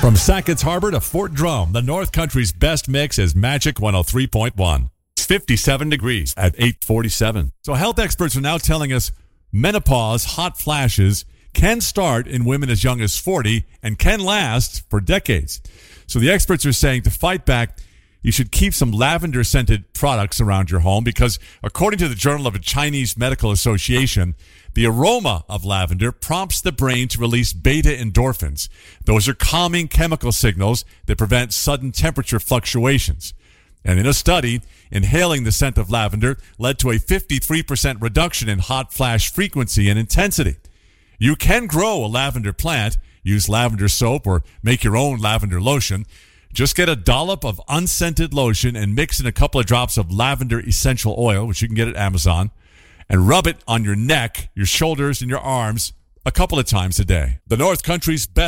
From Sackett's Harbor to Fort Drum, the North Country's best mix is Magic 103.1. It's 57 degrees at 8:47. So health experts are now telling us menopause, hot flashes, can start in women as young as 40 and can last for decades. So the experts are saying to fight back, you should keep some lavender-scented products around your home because, according to the Journal of the Chinese Medical Association, the aroma of lavender prompts the brain to release beta endorphins. Those are calming chemical signals that prevent sudden temperature fluctuations. And in a study, inhaling the scent of lavender led to a 53% reduction in hot flash frequency and intensity. You can grow a lavender plant, use lavender soap, or make your own lavender lotion. Just get a dollop of unscented lotion and mix in a couple of drops of lavender essential oil, which you can get at Amazon, and rub it on your neck, your shoulders, and your arms a couple of times a day. The North Country's best